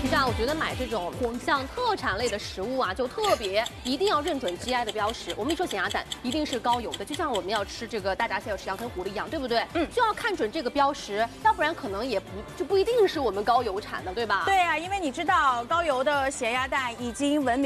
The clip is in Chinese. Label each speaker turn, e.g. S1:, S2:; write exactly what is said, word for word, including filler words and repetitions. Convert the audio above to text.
S1: 其实啊，我觉得买这种像特产类的食物啊，就特别一定要认准 G I 的标识。我们一说咸鸭蛋，一定是高油的，就像我们要吃这个大闸蟹要吃阳澄湖的一样，对不对？嗯，就要看准这个标识，要不然可能也不就不一定是我们高油产的，对吧？
S2: 对啊，因为你知道高油的咸鸭蛋已经闻名。